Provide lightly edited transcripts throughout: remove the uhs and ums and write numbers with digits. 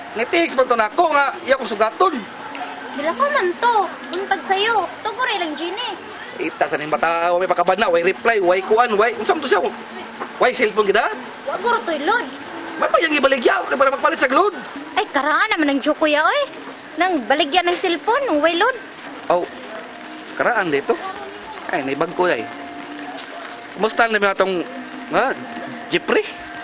Nitix man to na ako nga, iya ko sugaton. Dila ko man to. Buntag sa'yo. Tuguri lang, Gini. Ita sa ning bata, may pakabana, way reply, way kuan, way, unsam to siya? Way cellphone gida? Wag guro to'y load. May payang ibaligya, kay para magpalit sa glod. Ay, karangan naman ng Jukuya, oy. Nang baligyan ng cellphone, ng way load. Oh, karaan dito. Ay, naibag ko ay. Kumusta naman itong, Jeffrey?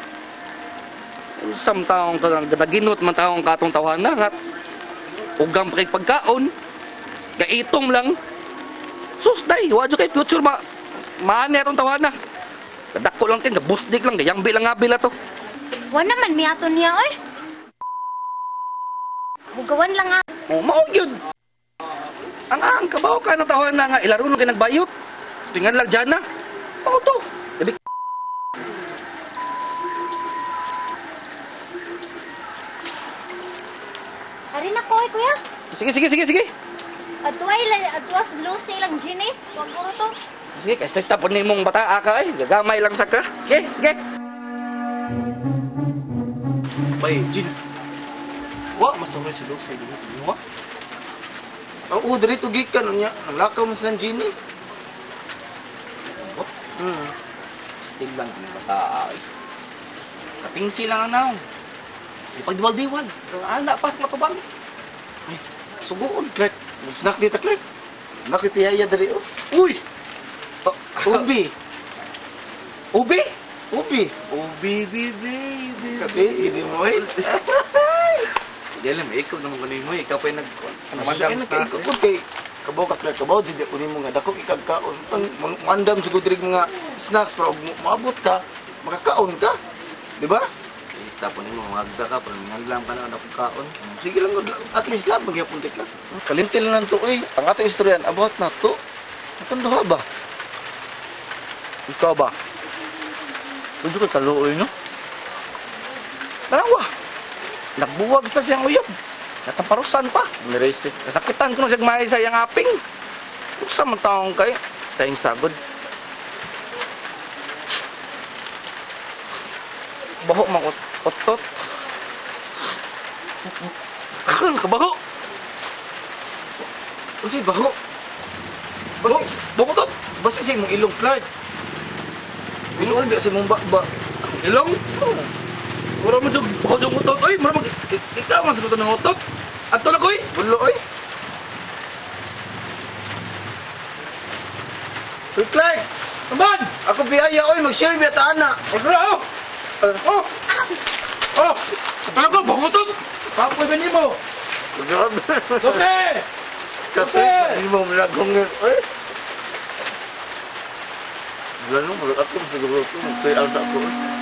Usam taong kadaginot man taong katong tawanan at ugam pa kay pagkaon. Kaitom lang. Sus, day, wadyo kay future maani atong tawanan. Kadako lang ting, busdik lang, gayambi lang ngabila to. Wa naman miaton niya, oy. Bugawan lang nga. Oh, maong yun. Ang kabaw ka ng tawanan nga, ilaro nung kinagbayot. Tingan lang dyan na. Mao to. Gabi. Ari na ko, kuya. Sige. Adwas Lucy lang, Gini. Wag guro to. Sige, kasi nagtapon ni mong bata ka ay. Gagamay lang sa ka. Sige. Bay, Jin. Wa, masamay si Lucy. Sige, wa. Oo, dito gikan niya. Ang lakaw mo sa Gini. Stig lang ng bata ay. Katingsi lang ang naong. Si pagdiwal-diwal. Anak pa sa matubang. Ay, sugoon, Clark. Mag-snack dito, Clark. Nakipiyaya dari, oh. Uy! Ubi. Ubi? Ubi. Ubi. Kasi, hindi mo, eh. Hindi alam, ikaw naman kanina mo. Ikaw pa yung Masya, ikot ko kay kabaw ka, Clark. Kabaw, hindi ko mo nga. Dakong ikagkaon. Mandam siguro diri mga snacks, pero maabot ka, makakaon ka. Di ba? Tapon mo, magda ka, pero nanglam ka na akong kaon. Sige lang, at least lang, magyapon ka. Kalimtil lang to, eh. Ang ato istoryan, about na to. Atong duha ba? Ikaw ba? Tudo ka kaluoy, no? Dalawa. Nagbuwag sa siyang uyab. Nataparusan pa. Niresip. Nasakitan ko na siya gmay sa iyang aping. Sa mga taong kayo, tayong sagod. Baho mang otot. Kabaho. Unsay baho? Baho otot. Basta sa imong ilong, Clark. Ilong di sa imong ba. Ilong? Mura mo dyan, baho dyan otot. Ay, mura mag... Ikaw man sa ng otot. Ato na ko eh. Bulo, oy. Uy, Clark! Naman! Ako biyaya, oy. Mag-share biya ta, ana. Wala, oh! Oh! Ato na ko, baho otot. Papoy ba niyo mo? Grabe. Sote! Kasi, hindi mo malagong nga. Oy. Wala nung mag-ako siguro ito. Mag-say out ako.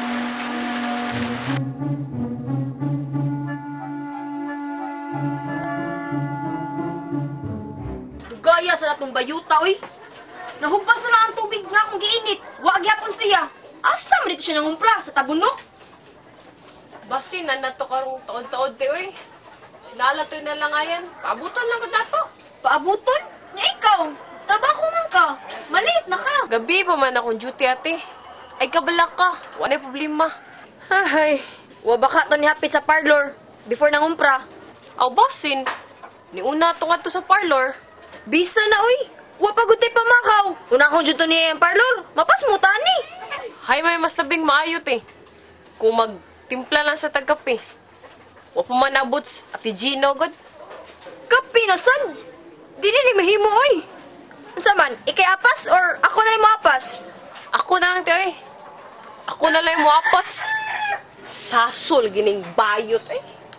Gaya sa natong bayuta, oy. Nahumpas na lang ang tubig nga akong giinit. Wa gyapon siya. Asa man dito siya nangumpra sa tabunok? Basin na nato karong tuod-tuod ti oy. Sinala to na lang ayan. Paabuton lang gud nato. Paabuton? Nga ikaw. Trabaho man ka. Maliit na ka. Gabi pa man akong duty ate. Ay kabalak ka. Wala problema. Ay, wa baka to nihapit sa parlor before nangumpra. Aw basin. Ni una to ngadto sa parlor. Bisa na, oy. Wa pagod tay pamakaw. Una akong dito niya yung parlor. Mapas mo tani. Hay may mas labing maayot eh. Kung magtimpla lang sa tagapi. Wa pa man abot ati Gino god. Kapi na sad. Dili ni mahimo, oy. Unsa man, ikay apas or ako na mo apas? Ako na lang ti oy. Ako na lang mo apas. Sasol gining bayot eh.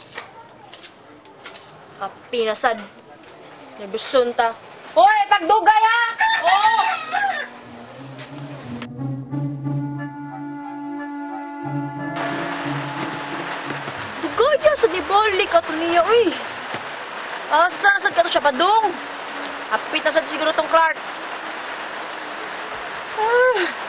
Kapi na sad. Nabuson ta. Hoy, pagdugay ha! Oh! Dugaya sa nibalik ato niya, uy. Asa na sad ka to siya padung? Hapit na sad siguro tong Clark.